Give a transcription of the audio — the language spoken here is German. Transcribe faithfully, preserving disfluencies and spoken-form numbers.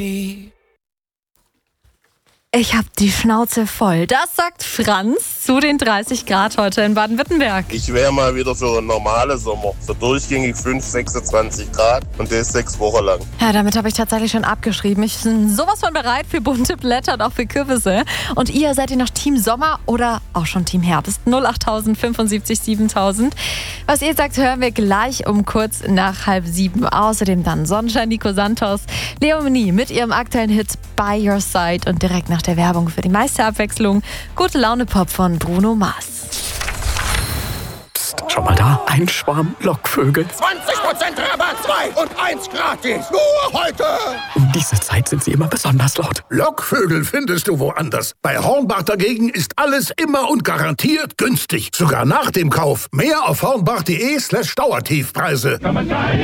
Ich hab die Schnauze voll. Das sagt Franz zu den dreißig Grad heute in Baden-Württemberg. Ich wäre mal wieder für einen normalen Sommer. So durchgängig fünf, sechsundzwanzig Grad und das sechs Wochen lang. Ja, damit habe ich tatsächlich schon abgeschrieben. Ich bin sowas von bereit für bunte Blätter und auch für Kürbisse. Und ihr, seid ihr noch Team Sommer oder auch schon Team Herbst? null acht fünfundsiebzig siebentausend. Was ihr sagt, hören wir gleich um kurz nach halb sieben. Außerdem dann Sonnenschein, Nico Santos, Leonie mit ihrem aktuellen Hit By Your Side und direkt nach der Werbung für die meiste Abwechslung Gute Laune Pop von Bruno Mars. Psst, schau mal da, ein Schwarm Lockvögel. zwanzig Prozent Rabatt, zwei und eins gratis. Nur heute. Um diese Zeit sind sie immer besonders laut. Lockvögel findest du woanders. Bei Hornbach dagegen ist alles immer und garantiert günstig. Sogar nach dem Kauf. Mehr auf hornbach.de slash Dauertiefpreise.